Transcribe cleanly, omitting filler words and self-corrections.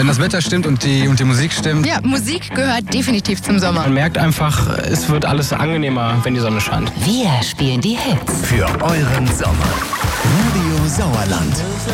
Wenn das Wetter stimmt und die Musik stimmt. Ja, Musik gehört definitiv zum Sommer. Man merkt einfach, es wird alles angenehmer, wenn die Sonne scheint. Wir spielen die Hits für euren Sommer. Radio Sauerland.